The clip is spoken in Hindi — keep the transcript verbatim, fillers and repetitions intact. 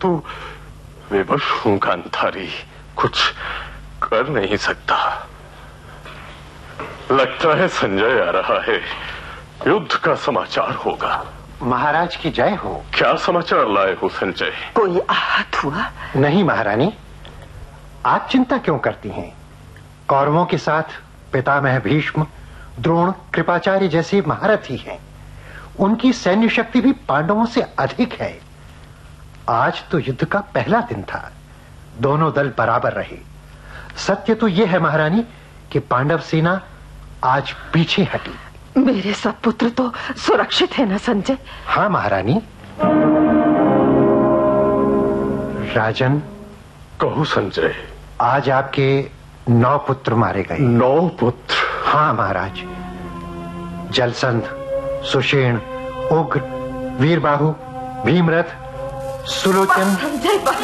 परंतु विवश हूं गांधारी, कुछ कर नहीं सकता। लगता है संजय आ रहा है, युद्ध का समाचार होगा। महाराज की जय हो। क्या समाचार लाए हो संजय? कोई आहत हुआ? नहीं महारानी, आप चिंता क्यों करती हैं? कौरवों के साथ पितामह भीष्म, द्रोण, कृपाचार्य जैसे महारथी हैं। उनकी सैन्य शक्ति भी पांडवों से अधिक है। आज तो युद्ध का पहला दिन था, दोनों दल बराबर रहे। सत्य तो यह है महारानी कि पांडव सेना आज पीछे हटी। मेरे सब पुत्र तो सुरक्षित है ना संजय? हाँ महारानी। राजन, कहो संजय। आज आपके नौ पुत्र मारे गए। नौ पुत्र? हाँ महाराज। जलसंध, सुषेण, उग्र, वीरबाहु, भीमरथ, सुलोचन। संजय